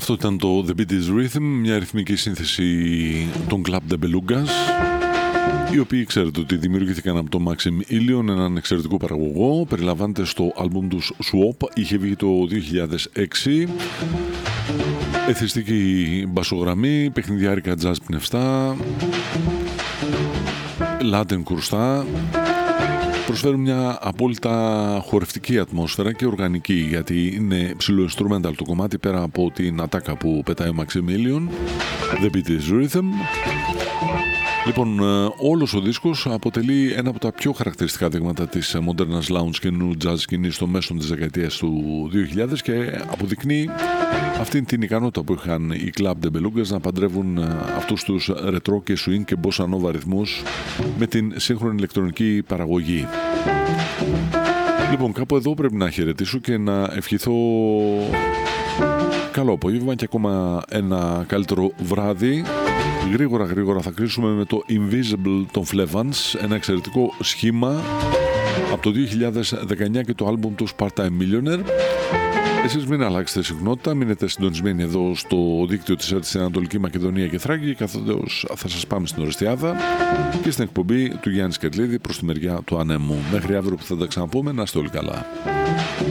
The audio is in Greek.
Αυτό ήταν το The Beat is Rhythm, μια ρυθμική σύνθεση των Club de Belugas, οι οποίοι ξέρετε ότι δημιουργήθηκαν από τον Maxim Ilion, έναν εξαιρετικό παραγωγό. Περιλαμβάνεται στο άλμπουμ τους Swap, είχε βγει το 2006. Εθιστική μπασογραμμή, παιχνιδιάρικα jazz πνευστά, Latin κρουστά. Προσφέρουν μια απόλυτα χορευτική ατμόσφαιρα και οργανική, γιατί είναι ψηλό instrumental το κομμάτι, πέρα από την ατάκα που πετάει ο Maximilian, The Beat is Rhythm. Λοιπόν, όλος ο δίσκος αποτελεί ένα από τα πιο χαρακτηριστικά δείγματα της μοντέρνας lounge και new jazz σκηνής στο μέσο της δεκαετίας του 2000 και αποδεικνύει αυτήν την ικανότητα που είχαν οι Club de Belugas να παντρεύουν αυτούς τους ρετρό και swing και bossa nova ρυθμούς με την σύγχρονη ηλεκτρονική παραγωγή. Λοιπόν, κάπου εδώ πρέπει να χαιρετήσω και να ευχηθώ καλό απόγευμα και ακόμα ένα καλύτερο βράδυ. Γρήγορα θα κλείσουμε με το Invisible των Flevans, ένα εξαιρετικό σχήμα από το 2019 και το άλμπουμ του Part-Time Millionaire. Εσείς μην αλλάξετε συχνότητα, μείνετε συντονισμένοι εδώ στο δίκτυο της ΕΡΤ στην Ανατολική Μακεδονία και Θράκη, καθώς θα σας πάμε στην Ορεστιάδα και στην εκπομπή του Γιάννη Σκερλίδη προς τη μεριά του Ανέμου. Μέχρι αύριο που θα τα ξαναπούμε, να είστε όλοι καλά.